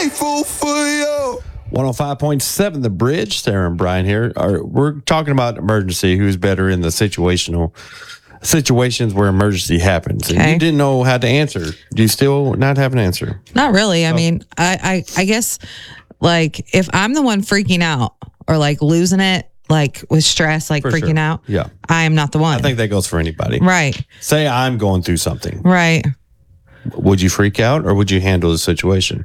grateful for you. 105.7 The Bridge. Sarah and Brian here. We're talking about emergency. Who's better in the situations where emergency happens? And you didn't know how to answer. Do you still not have an answer? Not really. I mean, I guess like if I'm the one freaking out or like losing it, like with stress, like freaking out. Yeah. I am not the one. I think that goes for anybody. Right. Say I'm going through something. Right. Would you freak out or would you handle the situation?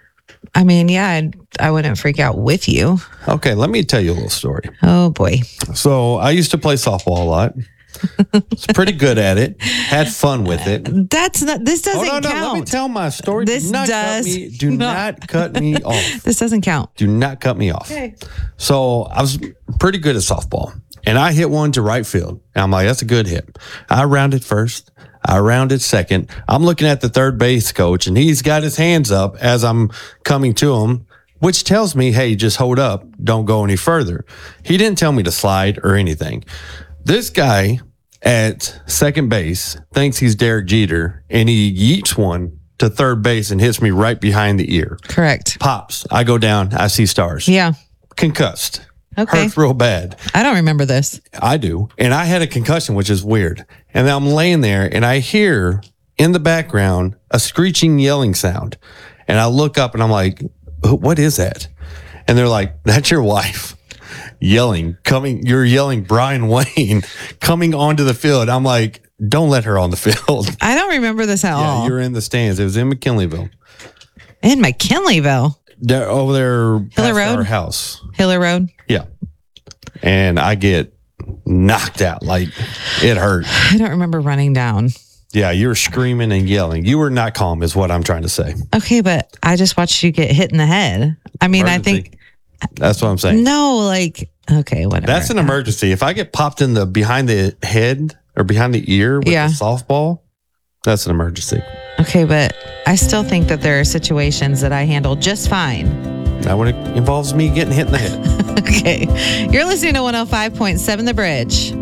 I mean, yeah, I wouldn't freak out with you. Okay, let me tell you a little story. Oh, boy. So I used to play softball a lot. Was pretty good at it. Had fun with it. This doesn't count. Let me tell my story. This Do not cut me off. This doesn't count. Do not cut me off. Okay. So I was pretty good at softball. And I hit one to right field. And I'm like, that's a good hit. I rounded first. I rounded second. I'm looking at the third base coach, and he's got his hands up as I'm coming to him, which tells me, hey, just hold up. Don't go any further. He didn't tell me to slide or anything. This guy at second base thinks he's Derek Jeter, and he yeets one to third base and hits me right behind the ear. Correct. Pops. I go down. I see stars. Yeah. Concussed. Okay. Hurts real bad. I don't remember this. I do. And I had a concussion, which is weird. And then I'm laying there and I hear in the background a screeching, yelling sound. And I look up and I'm like, what is that? And they're like, that's your wife yelling, you're yelling Brian Wayne coming onto the field. I'm like, don't let her on the field. I don't remember this at all. Yeah, you're in the stands. It was in McKinleyville. In McKinleyville? They're over there past Road? our house. Hiller Road? Yeah. And I get knocked out. Like, it hurt. I don't remember running down. Yeah, you were screaming and yelling. You were not calm is what I'm trying to say. Okay, but I just watched you get hit in the head. I mean, Emergency. I think... That's what I'm saying. No, like, okay, whatever. That's an emergency. If I get popped in the behind the head or behind the ear with a softball, that's an emergency. Okay, but I still think that there are situations that I handle just fine. That when it involves me getting hit in the head. Okay. You're listening to 105.7 The Bridge.